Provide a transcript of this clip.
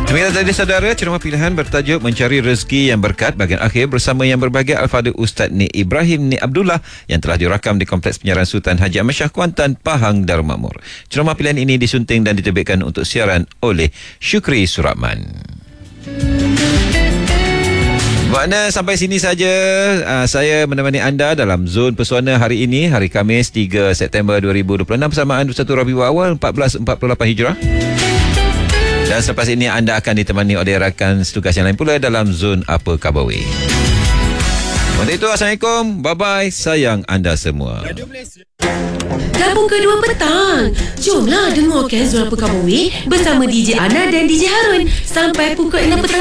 Demikian tadi saudara, ceramah pilihan bertajuk Mencari Rezeki yang Berkat bahagian akhir bersama yang berbahagia Al-Fadhil Ustaz Ni Ibrahim Ni Abdullah yang telah dirakam di Kompleks Penyiaran Sultan Haji Ahmad Shah Kuantan, Pahang, Darul Makmur. Ceramah pilihan ini disunting dan diterbitkan untuk siaran oleh Syukri Suratman. Makna sampai sini saja saya menemani anda dalam Zon Pesona hari ini, hari Khamis 3 September 2026 bersamaan 1 Rabiul Awal 1448 Hijrah. Dan selepas ini anda akan ditemani oleh rakan setugas yang lain pula dalam Zon Apa Khabar Weh. Untuk itu, Assalamualaikum, bye-bye, sayang anda semua. Gabung kedua petang. Jomlah dengarkan Zon Apa Khabar Weh bersama DJ Ana dan DJ Harun sampai pukul 6 petang.